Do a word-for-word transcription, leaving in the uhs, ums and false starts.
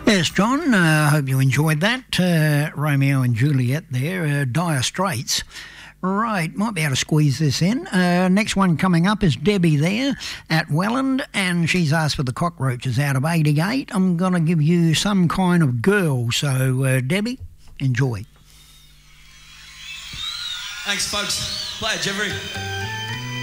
Yes, John, I uh, hope you enjoyed that. Uh, Romeo and Juliet there, uh, Dire Straits. Right, might be able to squeeze this in. Uh, next one coming up is Debbie there at Welland, and she's asked for the Cockroaches out of eighty-eight. I'm going to give you Some Kind of Girl. So, uh, Debbie, enjoy. Thanks, folks. Play it, Jeffrey.